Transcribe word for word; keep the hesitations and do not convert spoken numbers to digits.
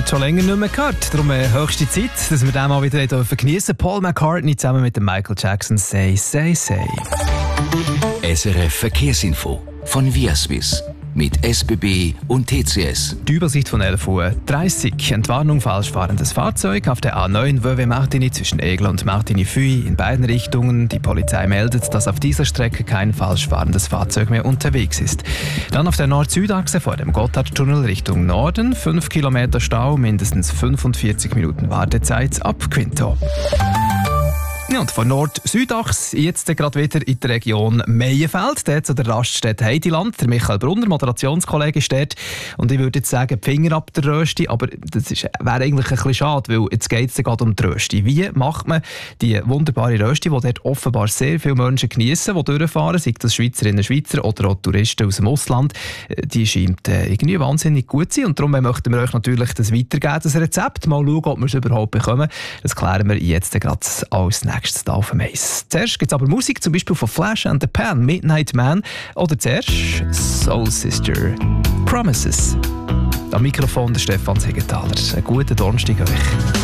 schon länger nicht mehr gehört. Darum äh, höchste Zeit, dass wir den mal wieder geniessen dürfen. Paul McCartney zusammen mit dem Michael Jackson. Say, say, say. S R F Verkehrsinfo von Viaswiss. Mit S B B und T C S. Die Übersicht von elf Uhr dreißig. Entwarnung falsch fahrendes Fahrzeug auf der A neun Vevey Martigny zwischen Egl und Martigny-Fuy in beiden Richtungen. Die Polizei meldet, dass auf dieser Strecke kein falsch fahrendes Fahrzeug mehr unterwegs ist. Dann auf der Nord-Süd-Achse vor dem Gotthardtunnel Richtung Norden. fünf Kilometer Stau, mindestens fünfundvierzig Minuten Wartezeit ab Quinto. Ja, und von Nord-Südachse jetzt gerade wieder in der Region Meienfeld, dort zu der Raststätte Heidiland. Der Michael Brunner, Moderationskollege, ist dort. Und ich würde jetzt sagen, die Finger ab der Rösti, aber das wäre eigentlich ein bisschen schade, weil jetzt geht es gerade um die Rösti. Wie macht man die wunderbare Rösti, die dort offenbar sehr viele Menschen geniessen, die durchfahren, sei das Schweizerinnen und Schweizer oder auch Touristen aus dem Ausland, die scheint äh, irgendwie wahnsinnig gut zu sein. Und darum möchten wir euch natürlich das weitergeben, das Rezept. Mal schauen, ob wir es überhaupt bekommen. Das klären wir jetzt gerade als nächstes. Nächstes auf dem Eis. Zuerst gibt es aber Musik, zum Beispiel von Flash and the Pan, Midnight Man. Oder zuerst Soul Sister, Promises. Am Mikrofon der Stefan Segenthaler. Einen guten Donnerstag euch.